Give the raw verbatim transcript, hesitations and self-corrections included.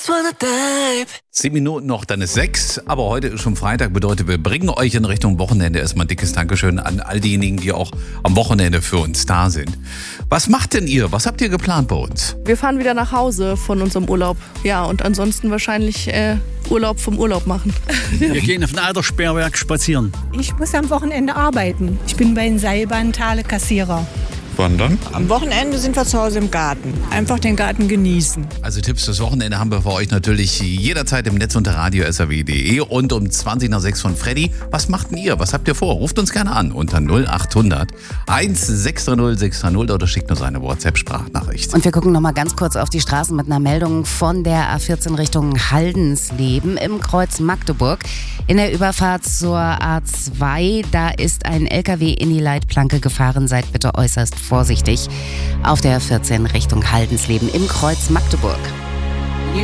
just wanna dive. Zehn Minuten noch, dann ist sechs. Aber heute ist schon Freitag, bedeutet, wir bringen euch in Richtung Wochenende. Erstmal ein dickes Dankeschön an all diejenigen, die auch am Wochenende für uns da sind. Was macht denn ihr? Was habt ihr geplant bei uns? Wir fahren wieder nach Hause von unserem Urlaub. Ja, und ansonsten wahrscheinlich äh, Urlaub vom Urlaub machen. Wir gehen auf ein Alterssperrwerk spazieren. Ich muss am Wochenende arbeiten. Ich bin bei den Seilbahntale Kassierer. Wandern? Am Wochenende sind wir zu Hause im Garten. Einfach den Garten genießen. Also Tipps fürs Wochenende haben wir für euch natürlich jederzeit im Netz unter radio punkt s r w punkt d e und um zwanzig nach sechs von Freddy. Was macht denn ihr? Was habt ihr vor? Ruft uns gerne an unter null acht hundert eins sechs drei null sechs drei null oder schickt uns eine WhatsApp-Sprachnachricht. Und wir gucken noch mal ganz kurz auf die Straßen mit einer Meldung von der A vierzehn Richtung Haldensleben im Kreuz Magdeburg. In der Überfahrt zur A zwei, da ist ein L K W in die Leitplanke gefahren. Seid bitte äußerst vorsichtig auf der A vierzehn Richtung Haldensleben im Kreuz Magdeburg.